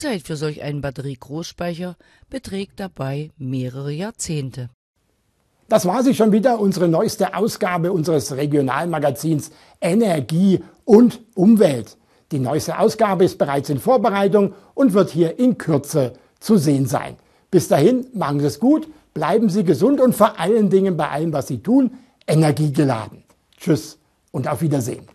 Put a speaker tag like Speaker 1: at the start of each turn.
Speaker 1: Zeit für solch einen Batteriegroßspeicher beträgt dabei mehrere Jahrzehnte.
Speaker 2: Das war sie schon wieder, unsere neueste Ausgabe unseres Regionalmagazins Energie und Umwelt. Die neueste Ausgabe ist bereits in Vorbereitung und wird hier in Kürze zu sehen sein. Bis dahin, machen Sie es gut, bleiben Sie gesund und vor allen Dingen bei allem, was Sie tun, energiegeladen. Tschüss und auf Wiedersehen.